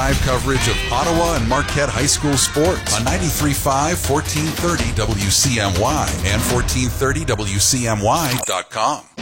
live coverage of Ottawa and Marquette High School sports on 93.5, 1430 WCMY and 1430WCMY.com.